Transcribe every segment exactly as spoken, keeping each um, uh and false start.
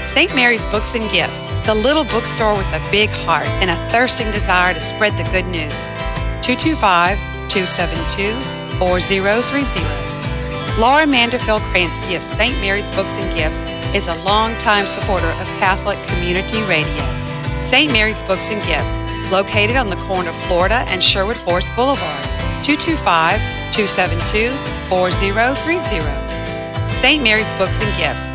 Saint Mary's Books and Gifts, the little bookstore with a big heart and a thirsting desire to spread the good news. two two five, two seven two, four zero three zero. Laura Manderfield Krantz Gifts Saint Mary's Books and Gifts is a longtime supporter of Catholic Community Radio. Saint Mary's Books and Gifts, located on the corner of Florida and Sherwood Forest Boulevard, two two five, two seven two, four zero three zero. Saint Mary's Books and Gifts.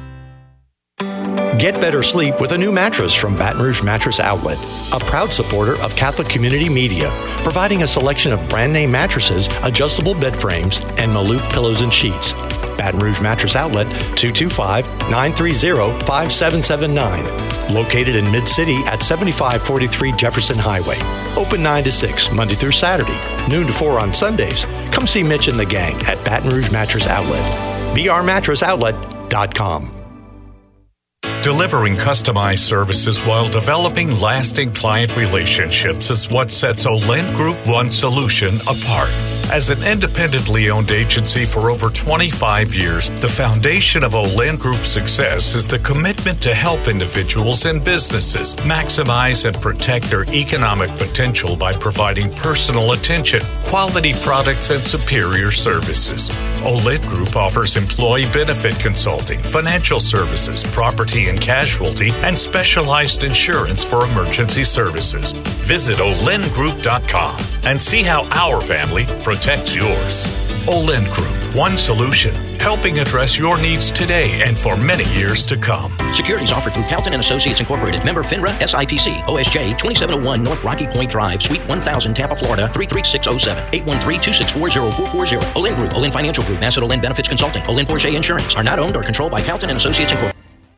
Get better sleep with a new mattress from Baton Rouge Mattress Outlet, a proud supporter of Catholic Community Media, providing a selection of brand name mattresses, adjustable bed frames, and Maloof pillows and sheets. Baton Rouge Mattress Outlet, two two five, nine three zero, five seven seven nine. Located in Mid-City at seventy-five forty-three Jefferson Highway. Open nine to six, Monday through Saturday, noon to four on Sundays. Come see Mitch and the gang at Baton Rouge Mattress Outlet. b r mattress outlet dot com. Delivering customized services while developing lasting client relationships is what sets Olent Group One Solution apart. As an independently owned agency for over twenty-five years, the foundation of Olent Group's success is the commitment to help individuals and businesses maximize and protect their economic potential by providing personal attention, quality products, and superior services. Olent Group offers employee benefit consulting, financial services, property and casualty, and specialized insurance for emergency services. Visit olent group dot com and see how our family protects yours. Olent Group, one solution, helping address your needs today and for many years to come. Securities offered through Calton and Associates Incorporated. Member FINRA, S I P C, O S J, twenty-seven oh one North Rocky Point Drive, Suite one thousand, Tampa, Florida, three three six oh seven, eight one three, two six four, oh four four oh. Olent Group, Olent Financial Group, Asset Olent Benefits Consulting, Olent Porsche Insurance are not owned or controlled by Calton and Associates Incorporated.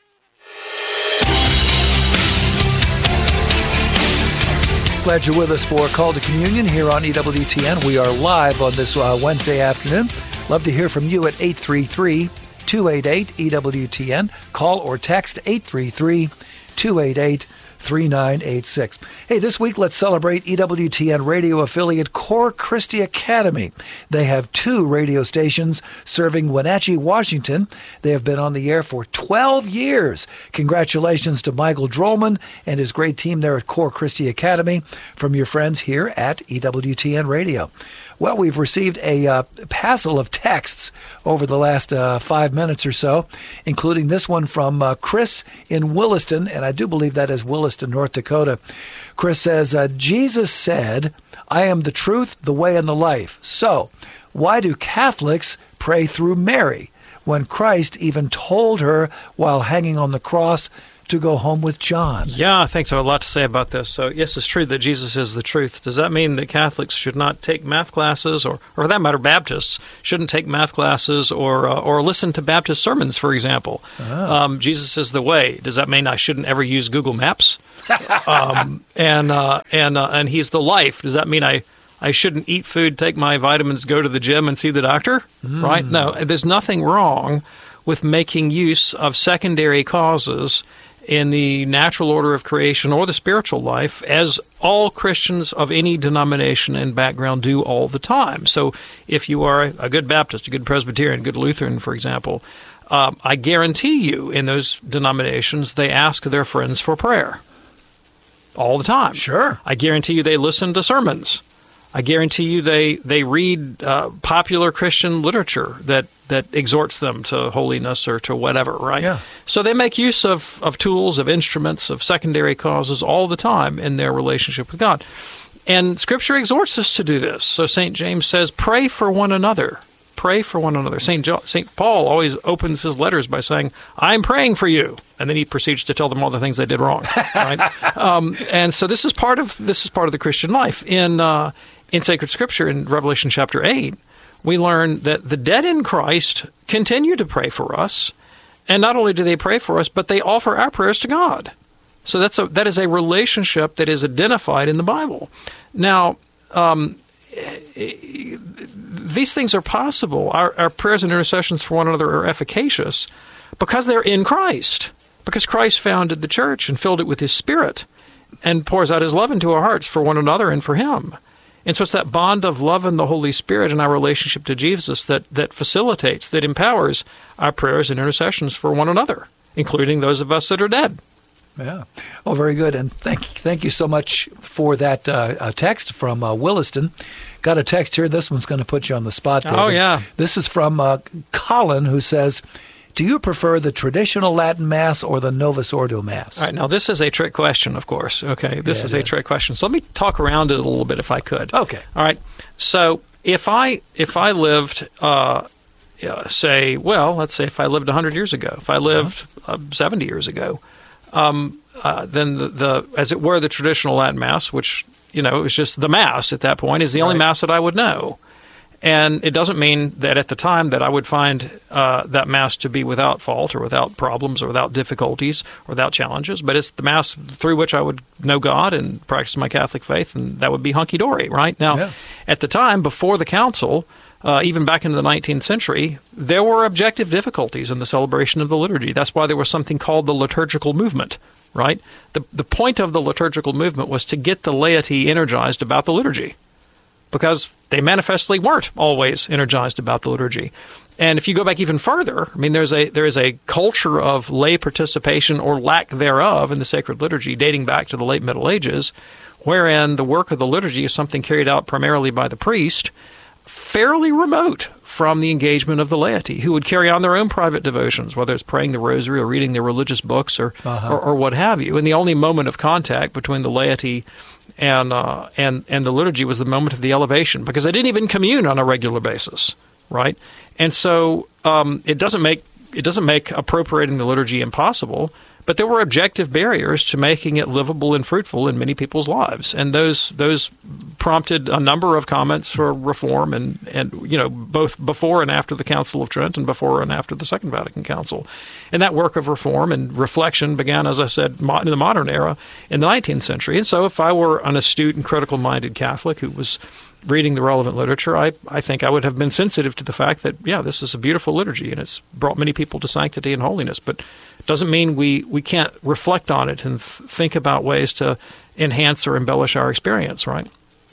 Glad you're with us for Call to Communion here on E W T N. We are live on this uh, Wednesday afternoon. Love to hear from you at eight three three, two eight eight, E W T N. Call or text eight three three, two eight eight, three nine eight six. Hey, this week let's celebrate E W T N radio affiliate Cor Christi Academy. They have two radio stations serving Wenatchee, Washington. They have been on the air for twelve years. Congratulations to Michael Drollman and his great team there at Cor Christi Academy from your friends here at E W T N Radio. Well, we've received a uh, passel of texts over the last uh, five minutes or so, including this one from uh, Chris in Williston, and I do believe that is Williston, North Dakota. Chris says, uh, Jesus said, I am the truth, the way, and the life. So, why do Catholics pray through Mary when Christ even told her while hanging on the cross to go home with John? Yeah, thanks. I have a lot to say about this. So, yes, it's true that Jesus is the truth. Does that mean that Catholics should not take math classes, or, or for that matter, Baptists shouldn't take math classes or uh, or listen to Baptist sermons, for example? Oh. Um, Jesus is the way. Does that mean I shouldn't ever use Google Maps? um, and uh, and uh, and He's the life. Does that mean I I shouldn't eat food, take my vitamins, go to the gym, and see the doctor? Mm. Right? No, there's nothing wrong with making use of secondary causes in the natural order of creation or the spiritual life, as all Christians of any denomination and background do all the time. So if you are a good Baptist, a good Presbyterian, a good Lutheran, for example, um, I guarantee you in those denominations they ask their friends for prayer all the time. Sure. I guarantee you they listen to sermons. I guarantee you they, they read uh, popular Christian literature that, that exhorts them to holiness or to whatever, right? Yeah. So they make use of, of tools, of instruments, of secondary causes all the time in their relationship with God. And Scripture exhorts us to do this. So Saint James says, pray for one another. Pray for one another. Saint Jo- Saint Paul always opens his letters by saying, I'm praying for you. And then he proceeds to tell them all the things they did wrong. Right? um, and so this is part of this is part of the Christian life. In uh, in sacred Scripture, in Revelation chapter eight, we learn that the dead in Christ continue to pray for us. And not only do they pray for us, but they offer our prayers to God. So that's a, that is a relationship that is identified in the Bible. Now, um, these things are possible. Our, our prayers and intercessions for one another are efficacious because they're in Christ, because Christ founded the church and filled it with His Spirit and pours out His love into our hearts for one another and for Him. And so it's that bond of love and the Holy Spirit in our relationship to Jesus that, that facilitates, that empowers our prayers and intercessions for one another. including those of us that are dead. Yeah. Oh, very good. And thank thank you so much for that uh, uh, text from uh, Williston. Got a text here. This one's going to put you on the spot, David. Oh, yeah. This is from uh, Colin, who says, do you prefer the traditional Latin Mass or the Novus Ordo Mass? All right. Now, this is a trick question, of course. Okay. This Yeah, is it a is. trick question. So let me talk around it a little bit if I could. Okay. All right. So if I if I lived, uh, uh, say, well, let's say if I lived one hundred years ago, if I lived uh, seventy years ago, um, uh, then the, the, as it were, the traditional Latin Mass, which, you know, it was just the Mass at that point, is the only Right. Mass that I would know. And it doesn't mean that at the time that I would find uh, that Mass to be without fault or without problems or without difficulties or without challenges, but it's the Mass through which I would know God and practice my Catholic faith, and that would be hunky-dory, right? Now, Yeah. at the time, before the Council, uh, even back into the nineteenth century, there were objective difficulties in the celebration of the liturgy. That's why there was something called the liturgical movement, right? The, the point of the liturgical movement was to get the laity energized about the liturgy, because they manifestly weren't always energized about the liturgy. And if you go back even further, I mean, there's a there is a culture of lay participation or lack thereof in the sacred liturgy dating back to the late Middle Ages, wherein the work of the liturgy is something carried out primarily by the priest, fairly remote from the engagement of the laity, who would carry on their own private devotions, whether it's praying the rosary or reading their religious books or, Uh-huh. or, or what have you. And the only moment of contact between the laity and uh, and and the liturgy was the moment of the elevation, because they didn't even commune on a regular basis, right? And so um, it doesn't make it doesn't make appropriating the liturgy impossible, but there were objective barriers to making it livable and fruitful in many people's lives, and those those prompted a number of comments for reform, and and you know, both before and after the Council of Trent, and before and after the Second Vatican Council. And that work of reform and reflection began, as I said, mo- in the modern era in the nineteenth century. And so if I were an astute and critical-minded Catholic who was reading the relevant literature, I, I think I would have been sensitive to the fact that, yeah, this is a beautiful liturgy and it's brought many people to sanctity and holiness. But it doesn't mean we, we can't reflect on it and th- think about ways to enhance or embellish our experience, right?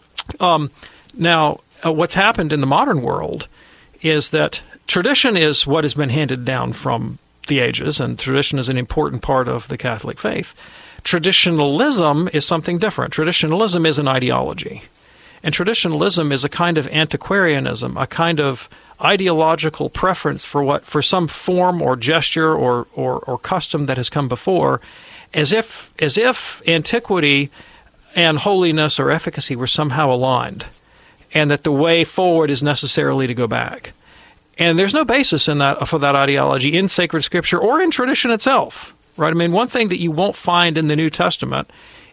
Um, now, uh, what's happened in the modern world is that tradition is what has been handed down from the ages, and tradition is an important part of the Catholic faith. Traditionalism is something different. Traditionalism is an ideology. And traditionalism is a kind of antiquarianism, a kind of ideological preference for what for some form or gesture or, or, or custom that has come before, as if as if antiquity and holiness or efficacy were somehow aligned, and that the way forward is necessarily to go back. And there's no basis in that for that ideology in sacred scripture or in tradition itself, right? I mean, one thing that you won't find in the New Testament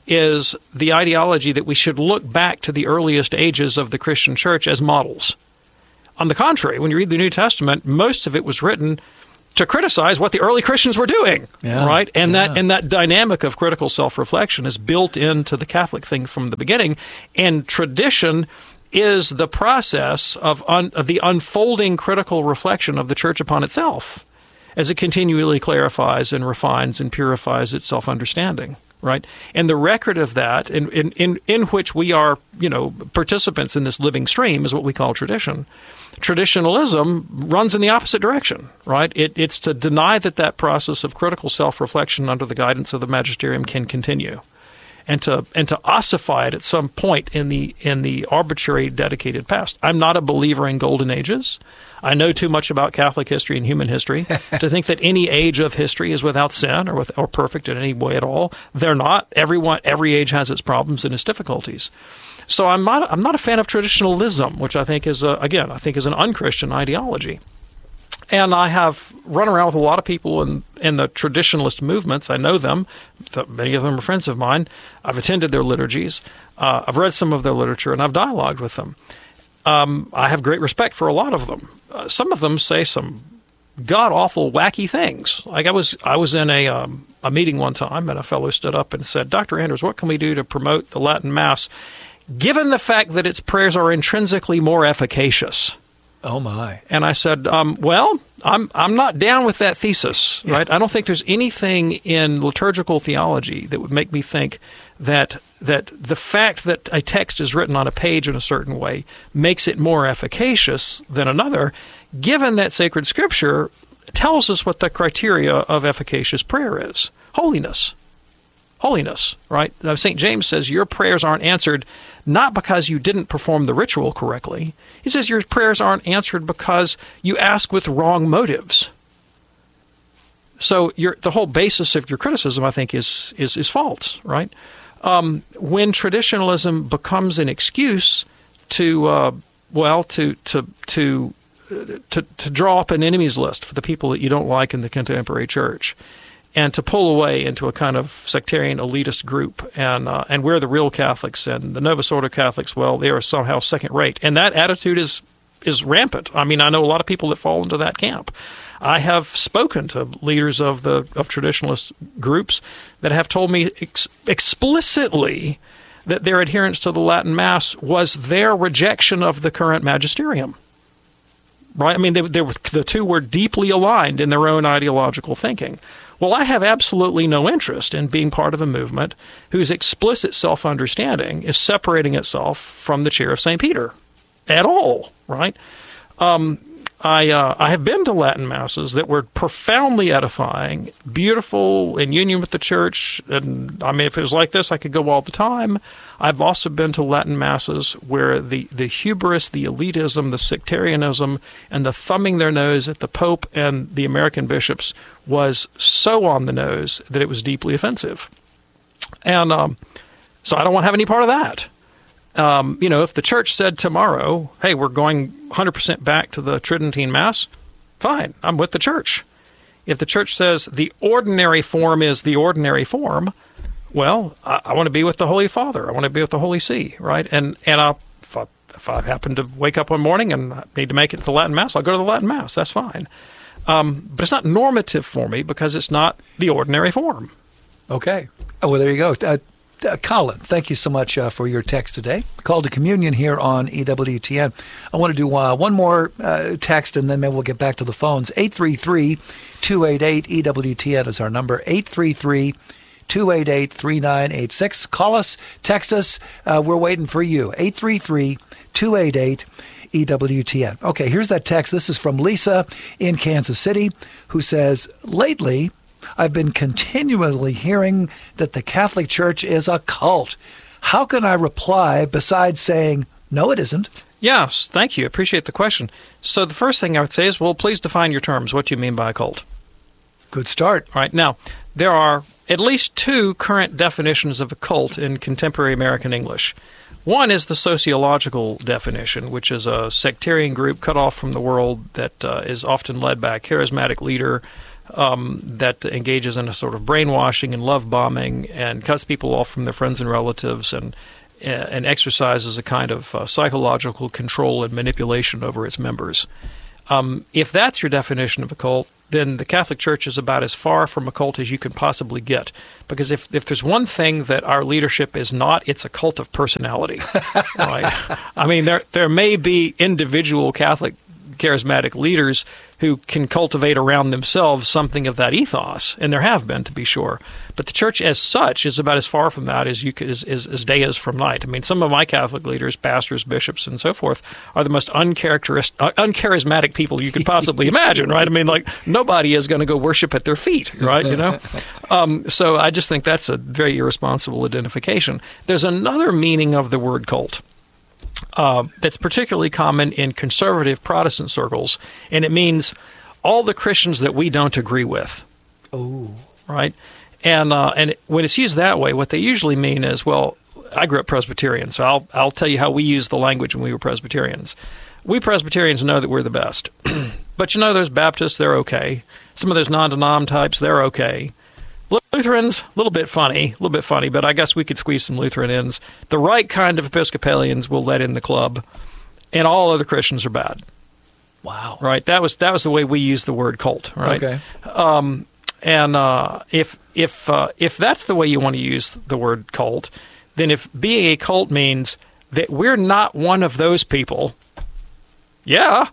is the ideology that we should look back to the earliest ages of the Christian church as models. On the contrary, when you read the New Testament, most of it was written to criticize what the early Christians were doing, Yeah, right? And yeah. that and that dynamic of critical self-reflection is built into the Catholic thing from the beginning. And tradition is the process of, un, of the unfolding critical reflection of the church upon itself as it continually clarifies and refines and purifies its self-understanding. Right, and the record of that, in, in, in, in which we are, you know, participants in this living stream, is what we call tradition. Traditionalism runs in the opposite direction, right? It, it's to deny that that process of critical self-reflection under the guidance of the magisterium can continue, and to and to ossify it at some point in the in the arbitrary dedicated past. I'm not a believer in golden ages. I know too much about Catholic history and human history to think that any age of history is without sin or with, or perfect in any way at all. They're not. Everyone, every age has its problems and its difficulties. So I'm not. I'm not a fan of traditionalism, which I think is a, again, I think is an unchristian ideology. And I have run around with a lot of people in, in the traditionalist movements. I know them. Many of them are friends of mine. I've attended their liturgies. Uh, I've read some of their literature, and I've dialogued with them. Um, I have great respect for a lot of them. Uh, some of them say some god-awful, wacky things. Like I was I was in a, um, a meeting one time, and a fellow stood up and said, Doctor Anders, what can we do to promote the Latin Mass, given the fact that its prayers are intrinsically more efficacious? Oh, my. And I said, um, well, I'm I'm not down with that thesis, Yeah. right? I don't think there's anything in liturgical theology that would make me think that that the fact that a text is written on a page in a certain way makes it more efficacious than another, given that sacred scripture tells us what the criteria of efficacious prayer is. Holiness. Holiness, right? Now, Saint James says your prayers aren't answered not because you didn't perform the ritual correctly. He says your prayers aren't answered because you ask with wrong motives. So your, the whole basis of your criticism, I think, is is, is false, right? Um, when traditionalism becomes an excuse to, uh, well, to to to to to draw up an enemies list for the people that you don't like in the contemporary church, and to pull away into a kind of sectarian elitist group, and uh, and we're the real Catholics, and the Novus Ordo Catholics, well, they are somehow second rate, and that attitude is is rampant. I mean, I know a lot of people that fall into that camp. I have spoken to leaders of the of traditionalist groups that have told me ex- explicitly that their adherence to the Latin Mass was their rejection of the current magisterium. Right? I mean, they, they were, the two were deeply aligned in their own ideological thinking. Well, I have absolutely no interest in being part of a movement whose explicit self-understanding is separating itself from the chair of Saint Peter at all, right? Um, I uh, I have been to Latin Masses that were profoundly edifying, beautiful, in union with the Church, and I mean, if it was like this, I could go all the time. I've also been to Latin Masses where the, the hubris, the elitism, the sectarianism, and the thumbing their nose at the Pope and the American bishops was so on the nose that it was deeply offensive. And um, so I don't want to have any part of that. Um, you know, if the Church said tomorrow, hey, we're going one hundred percent back to the Tridentine Mass, fine, I'm with the Church. If the Church says the ordinary form is the ordinary form, well, I, I want to be with the Holy Father. I want to be with the Holy See, right? And and I'll, if, I, if I happen to wake up one morning and need to make it to the Latin Mass, I'll go to the Latin Mass. That's fine. Um, but it's not normative for me because it's not the ordinary form. Okay. Oh, well, there you go. Uh, Uh, Colin, thank you so much uh, for your text today. Call to Communion here on E W T N. I want to do uh, one more uh, text, and then maybe we'll get back to the phones. eight three three, two eight eight, E W T N is our number, eight three three, two eight eight, three nine eight six. Call us, text us. Uh, we're waiting for you, eight three three, two eight eight, E W T N. Okay, here's that text. This is from Lisa in Kansas City, who says, lately, I've been continually hearing that the Catholic Church is a cult. How can I reply besides saying, no, it isn't? Yes, thank you. Appreciate the question. So the first thing I would say is, well, please define your terms. What do you mean by a cult? Good start. All right. Now, there are at least two current definitions of a cult in contemporary American English. One is the sociological definition, which is a sectarian group cut off from the world that uh, is often led by a charismatic leader Um, that engages in a sort of brainwashing and love bombing and cuts people off from their friends and relatives and and exercises a kind of uh, psychological control and manipulation over its members. Um, if that's your definition of a cult, then the Catholic Church is about as far from a cult as you can possibly get. Because if, if there's one thing that our leadership is not, it's a cult of personality. Right? I mean, there there may be individual Catholic charismatic leaders who can cultivate around themselves something of that ethos, and there have been, to be sure. But the Church as such is about as far from that as you could, as, as, as day is from night. I mean, some of my Catholic leaders, pastors, bishops, and so forth, are the most uncharacteristic, uh, uncharismatic people you could possibly imagine, right? I mean, like, nobody is going to go worship at their feet, right, you know? Um, so I just think that's a very irresponsible identification. There's another meaning of the word cult Uh, that's particularly common in conservative Protestant circles, and it means all the Christians that we don't agree with. Oh, right. And uh, and when it's used that way, what they usually mean is, well, I grew up Presbyterian, so I'll I'll tell you how we used the language when we were Presbyterians. We Presbyterians know that we're the best, but you know, those Baptists, they're okay. Some of those non-denom types, they're okay. Lutherans, a little bit funny, a little bit funny, but I guess we could squeeze some Lutheran ins. The right kind of Episcopalians will let in the club, and all other Christians are bad. Wow! Right? That was that was the way we used the word cult. Right? Okay. Um, and uh, if if uh, if that's the way you want to use the word cult, then if being a cult means that we're not one of those people, yeah,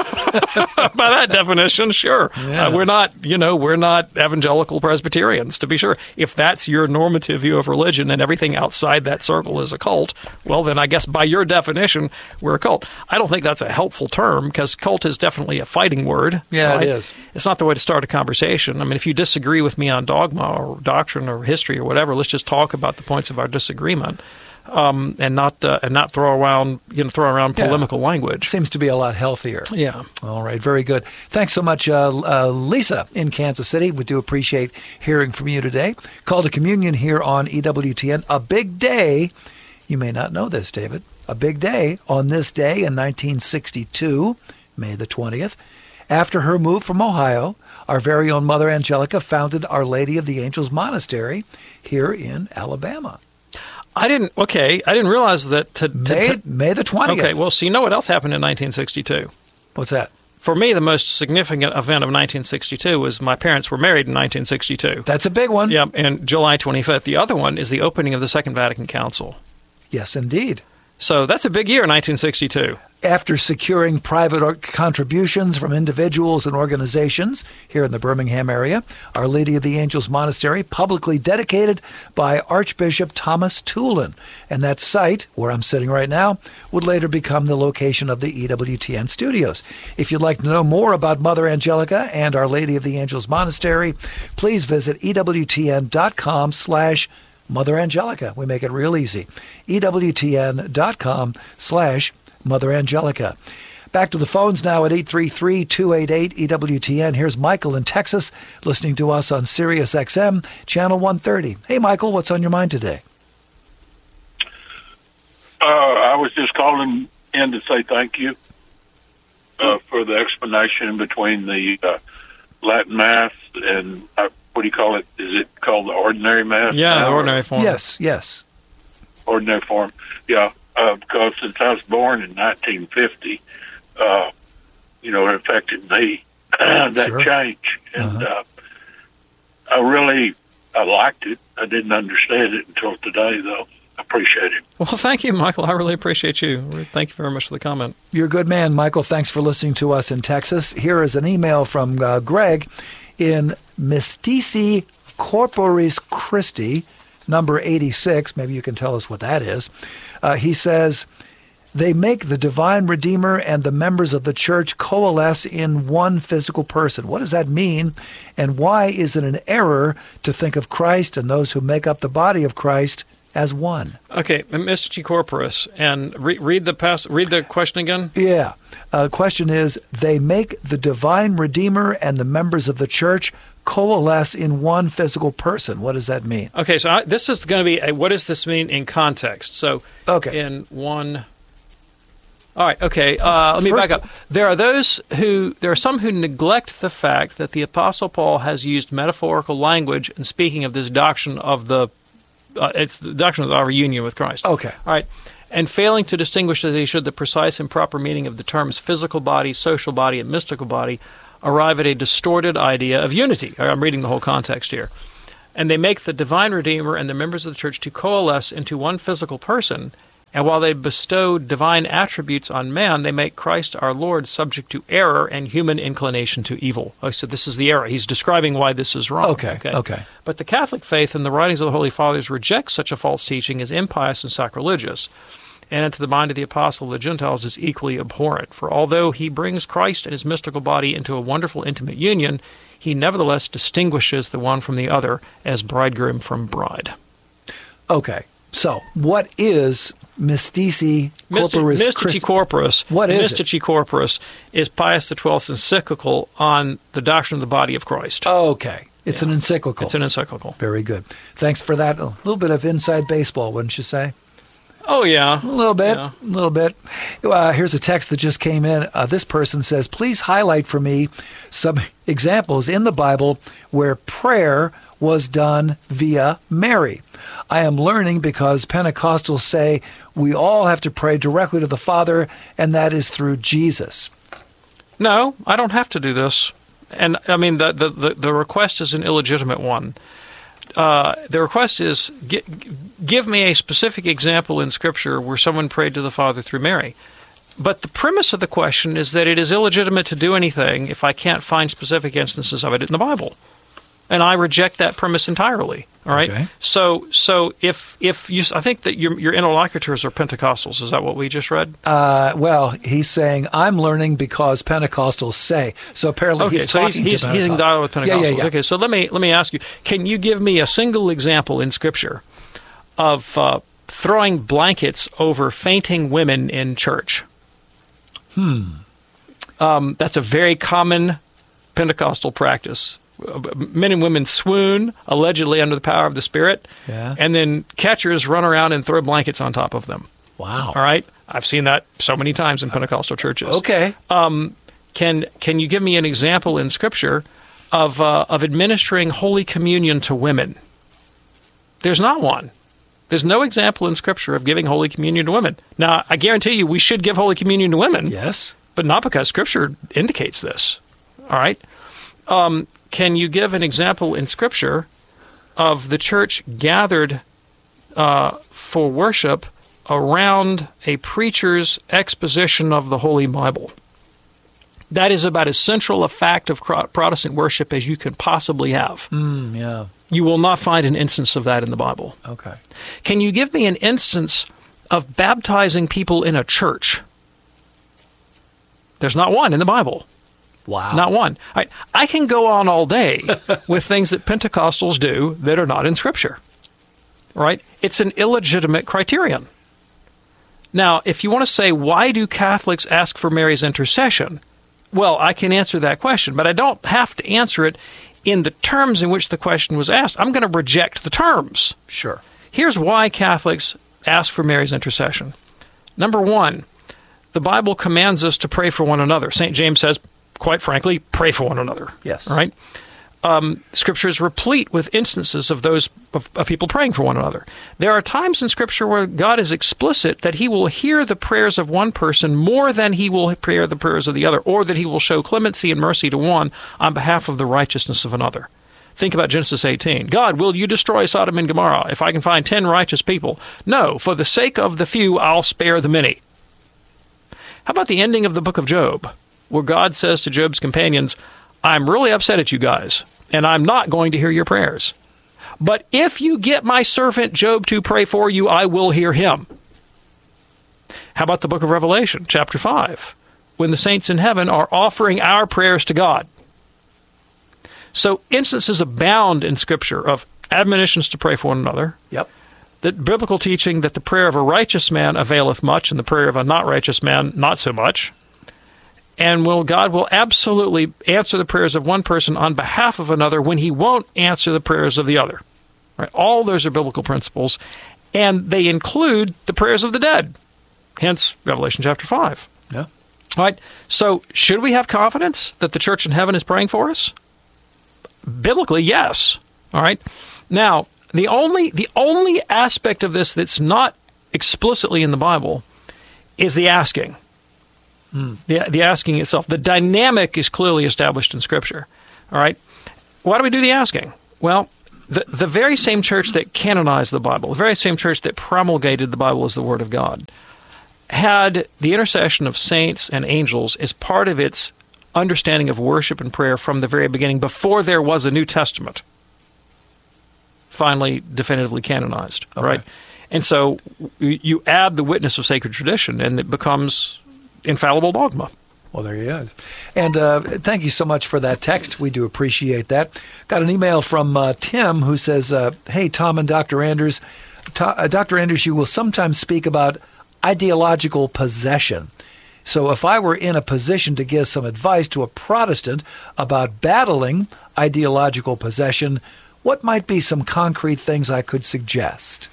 By that definition, sure. Yeah. Uh, we're not, you know, we're not evangelical Presbyterians, to be sure. If that's your normative view of religion and everything outside that circle is a cult, well, then I guess by your definition, we're a cult. I don't think that's a helpful term because cult is definitely a fighting word. Yeah, right? it is. It's not the way to start a conversation. I mean, if you disagree with me on dogma or doctrine or history or whatever, let's just talk about the points of our disagreement. Um, and not uh, and not throw around you know throw around polemical yeah. language. Seems to be a lot healthier. Yeah. All right. Very good. Thanks so much, uh, uh, Lisa in Kansas City. We do appreciate hearing from you today. Call to Communion here on E W T N. A big day. You may not know this, David. A big day on this day in nineteen sixty-two, May the twentieth. After her move from Ohio, our very own Mother Angelica founded Our Lady of the Angels Monastery here in Alabama. I didn't. Okay, I didn't realize that. To, to, May, to, May the twentieth. Okay, well, so you know what else happened in nineteen sixty-two? What's that? For me, the most significant event of nineteen sixty-two was my parents were married in nineteen sixty-two. That's a big one. Yep, and July twenty-fifth. The other one is the opening of the Second Vatican Council. Yes, indeed. So that's a big year, nineteen sixty-two. After securing private contributions from individuals and organizations here in the Birmingham area, Our Lady of the Angels Monastery, publicly dedicated by Archbishop Thomas Tulin. And that site, where I'm sitting right now, would later become the location of the E W T N studios. If you'd like to know more about Mother Angelica and Our Lady of the Angels Monastery, please visit ewtn.com slash Mother Angelica. We make it real easy. ewtn.com slash Mother Angelica. Back to the phones now at eight three three, two eight eight, E W T N. Here's Michael in Texas listening to us on Sirius X M, Channel one thirty. Hey, Michael, what's on your mind today? Uh, I was just calling in to say thank you uh, for the explanation between the uh, Latin Mass and, uh, what do you call it? Is it called the Ordinary Mass? Yeah, the now, ordinary form. Yes, yes. Ordinary form, yeah. Uh, because since I was born in nineteen fifty, uh, you know, it affected me, that Sure. change. And Uh-huh. uh, I really I liked it. I didn't understand it until today, though. I appreciate it. Well, thank you, Michael. I really appreciate you. Thank you very much for the comment. You're a good man, Michael. Thanks for listening to us in Texas. Here is an email from uh, Greg in Mystici Corporis Christi, number eighty-six. Maybe you can tell us what that is. Uh, he says, they make the divine Redeemer and the members of the church coalesce in one physical person. What does that mean? And why is it an error to think of Christ and those who make up the body of Christ as one? Okay, Mystici Corporis, and re- read the pass. Read the question again. Yeah. Uh, question is, they make the divine Redeemer and the members of the church coalesce in one physical person. What does that mean? Okay, so I, this is going to be a, what does this mean in context? So, Okay. in one. All right. Okay. Uh, let me First- back up. There are those who there are some who neglect the fact that the Apostle Paul has used metaphorical language in speaking of this doctrine of the. Uh, it's the doctrine of our union with Christ. Okay. All right. And failing to distinguish as he should the precise and proper meaning of the terms physical body, social body, and mystical body, arrive at a distorted idea of unity. I'm reading the whole context here. And they make the divine Redeemer and the members of the church to coalesce into one physical person, and while they bestow divine attributes on man, they make Christ our Lord subject to error and human inclination to evil. Oh, so this is the error. He's describing why this is wrong. Okay, okay. But the Catholic faith and the writings of the Holy Fathers reject such a false teaching as impious and sacrilegious, and to the mind of the apostle of the Gentiles is equally abhorrent. For although he brings Christ and his mystical body into a wonderful intimate union, he nevertheless distinguishes the one from the other as bridegroom from bride. Okay. So, what is Mystici Corporis Mystici Christi? Corporis. What is it? Mystici Corporis is Pius the twelfth's encyclical on the doctrine of the body of Christ. Okay. It's Yeah. an encyclical. It's an encyclical. Very good. Thanks for that. A little bit of inside baseball, wouldn't you say? Oh, yeah. A little bit, Yeah. a little bit. Uh, here's a text that just came in. Uh, this person says, please highlight for me some examples in the Bible where prayer was done via Mary. I am learning because Pentecostals say we all have to pray directly to the Father, and that is through Jesus. No, I don't have to do this. And, I mean, the, the, the, the request is an illegitimate one. Uh, the request is, gi- give me a specific example in Scripture where someone prayed to the Father through Mary. but the premise of the question is that it is illegitimate to do anything if I can't find specific instances of it in the Bible. And I reject that premise entirely. All right. Okay. So, so if if you, I think that your your interlocutors are Pentecostals. Is that what we just read? Uh, well, he's saying I'm learning because Pentecostals say. So apparently okay, he's so talking he's, to he's, he's in dialogue with Pentecostals. Yeah, yeah, yeah. Okay, so let me let me ask you: can you give me a single example in Scripture of uh, throwing blankets over fainting women in church? Hmm. Um, that's a very common Pentecostal practice. Men and women swoon, allegedly under the power of the Spirit, yeah. and then catchers run around and throw blankets on top of them. Wow. All right? I've seen that so many times in Pentecostal churches. Okay. Um, can can you give me an example in Scripture of uh, of administering Holy Communion to women? There's not one. There's no example in Scripture of giving Holy Communion to women. Now, I guarantee you we should give Holy Communion to women. Yes. But not because Scripture indicates this. All right? Um, can you give an example in Scripture of the church gathered uh, for worship around a preacher's exposition of the Holy Bible? That is about as central a fact of Protestant worship as you can possibly have. Mm, yeah. You will not find an instance of that in the Bible. Okay. Can you give me an instance of baptizing people in a church? There's not one in the Bible. Wow. Not one. I, I can go on all day with things that Pentecostals do that are not in Scripture. Right? It's an illegitimate criterion. Now, if you want to say, why do Catholics ask for Mary's intercession? Well, I can answer that question, but I don't have to answer it in the terms in which the question was asked. I'm going to reject the terms. Sure. Here's why Catholics ask for Mary's intercession. Number one, the Bible commands us to pray for one another. Saint James says, quite frankly, pray for one another. Yes. All right? Um, Scripture is replete with instances of those of, of people praying for one another. There are times in Scripture where God is explicit that He will hear the prayers of one person more than He will hear the prayers of the other, or that He will show clemency and mercy to one on behalf of the righteousness of another. Think about Genesis eighteen. God, will you destroy Sodom and Gomorrah if I can find ten righteous people? No, for the sake of the few, I'll spare the many. How about the ending of the book of Job, where God says to Job's companions, I'm really upset at you guys, and I'm not going to hear your prayers. But if you get my servant Job to pray for you, I will hear him. How about the book of Revelation, chapter five, when the saints in heaven are offering our prayers to God? So instances abound in Scripture of admonitions to pray for one another. Yep. That biblical teaching that the prayer of a righteous man availeth much, and the prayer of a not righteous man not so much. And will God will absolutely answer the prayers of one person on behalf of another when He won't answer the prayers of the other. Right? All those are biblical principles, and they include the prayers of the dead. Hence, Revelation chapter five. Yeah. All right. So, should we have confidence that the church in heaven is praying for us? Biblically, yes. All right. Now, the only the only aspect of this that's not explicitly in the Bible is the asking. Mm. The, the asking itself. The dynamic is clearly established in Scripture. All right? Why do we do the asking? Well, the, the very same church that canonized the Bible, the very same church that promulgated the Bible as the Word of God, had the intercession of saints and angels as part of its understanding of worship and prayer from the very beginning, before there was a New Testament finally definitively canonized. Okay. Right? And so you add the witness of sacred tradition, and it becomes infallible dogma. Well, there you go. And uh, thank you so much for that text. We do appreciate that. Got an email from uh, Tim who says, uh, hey, Tom and Doctor Anders, to, uh, Doctor Anders, you will sometimes speak about ideological possession. So if I were in a position to give some advice to a Protestant about battling ideological possession, what might be some concrete things I could suggest?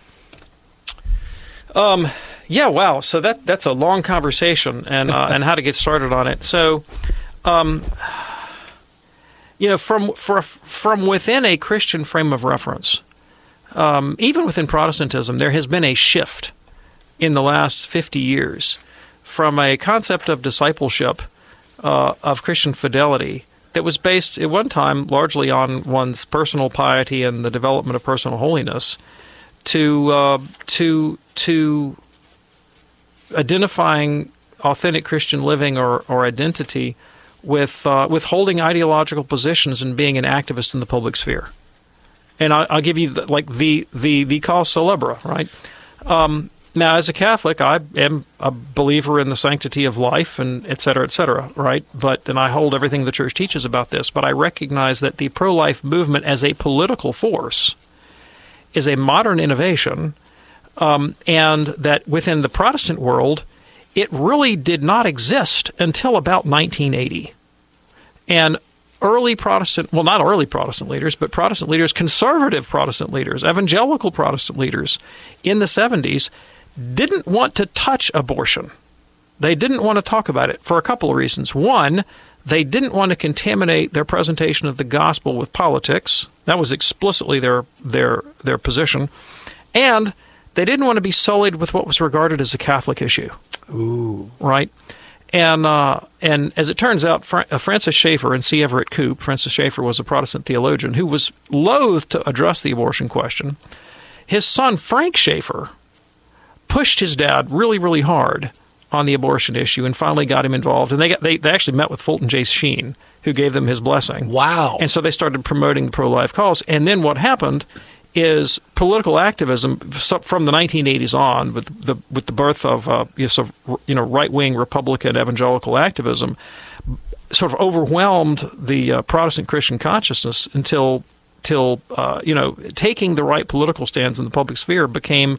Um. Yeah, wow. So that that's a long conversation, and uh, and how to get started on it. So, um, you know, from for, from within a Christian frame of reference, um, even within Protestantism, there has been a shift in the last fifty years from a concept of discipleship, uh, of Christian fidelity, that was based at one time largely on one's personal piety and the development of personal holiness, to uh, to to identifying authentic Christian living or, or identity with uh, with holding ideological positions and being an activist in the public sphere. And I, I'll give you the, like the the the cause célèbre, right? Um, now, as a Catholic, I am a believer in the sanctity of life and et cetera, et cetera, right? But and I hold everything the Church teaches about this. But I recognize that the pro-life movement as a political force is a modern innovation, um, and that within the Protestant world, it really did not exist until about nineteen eighty. And early Protestant, well, not early Protestant leaders, but Protestant leaders, conservative Protestant leaders, evangelical Protestant leaders in the seventies didn't want to touch abortion. They didn't want to talk about it for a couple of reasons. One, they didn't want to contaminate their presentation of the gospel with politics. That was explicitly their their their position. And they didn't want to be sullied with what was regarded as a Catholic issue. Ooh. Right? And uh, and as it turns out, Fra- uh, Francis Schaeffer and C. Everett Koop, Francis Schaeffer was a Protestant theologian who was loath to address the abortion question. His son, Frank Schaeffer, pushed his dad really, really hard on the abortion issue and finally got him involved. And they got, they, they actually met with Fulton J. Sheen, who gave them his blessing. Wow. And so they started promoting the pro-life cause. And then what happened is political activism from the nineteen eighties on, with the with the birth of uh, you know, you know right-wing Republican evangelical activism, sort of overwhelmed the uh, Protestant Christian consciousness until till uh, you know taking the right political stands in the public sphere became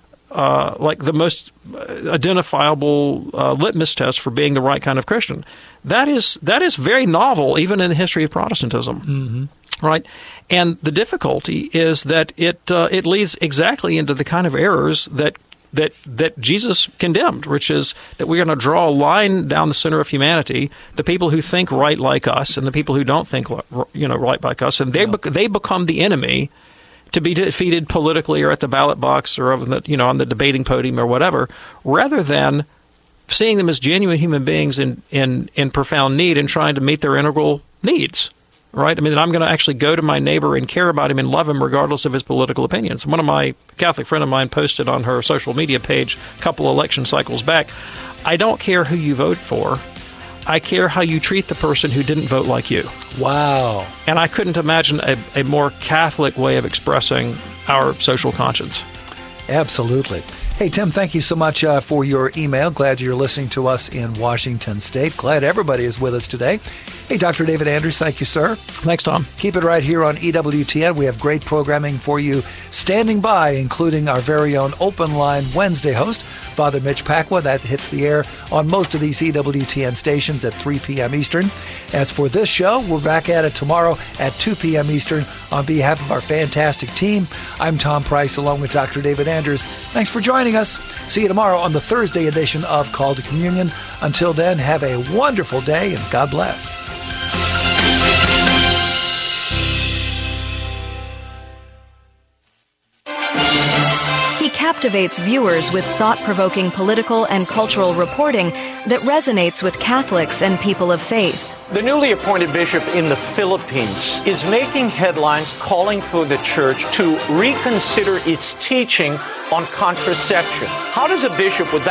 uh, like the most identifiable uh, litmus test for being the right kind of Christian. That is that is very novel, even in the history of Protestantism. Mm-hmm. Right, and the difficulty is that it uh, it leads exactly into the kind of errors that that that Jesus condemned, which is that we're going to draw a line down the center of humanity: the people who think right like us, and the people who don't think you know right like us, and they yeah. be- they become the enemy to be defeated politically or at the ballot box or on the you know on the debating podium or whatever, rather than seeing them as genuine human beings in in in profound need and trying to meet their integral needs. Right? I mean, that I'm going to actually go to my neighbor and care about him and love him regardless of his political opinions. One of my Catholic friend of mine posted on her social media page a couple election cycles back, I don't care who you vote for. I care how you treat the person who didn't vote like you. Wow. And I couldn't imagine a, a more Catholic way of expressing our social conscience. Absolutely. Hey, Tim, thank you so much uh, for your email. Glad you're listening to us in Washington State. Glad everybody is with us today. Hey, Doctor David Anders, thank you, sir. Thanks, Tom. Keep it right here on E W T N. We have great programming for you standing by, including our very own Open Line Wednesday host, Father Mitch Pacwa. That hits the air on most of these E W T N stations at three p.m. Eastern. As for this show, we're back at it tomorrow at two p.m. Eastern. On behalf of our fantastic team, I'm Tom Price along with Doctor David Anders. Thanks for joining us. See you tomorrow on the Thursday edition of Call to Communion. Until then, have a wonderful day and God bless. He captivates viewers with thought-provoking political and cultural reporting that resonates with Catholics and people of faith. The newly appointed bishop in the Philippines is making headlines calling for the church to reconsider its teaching on contraception. How does a bishop with that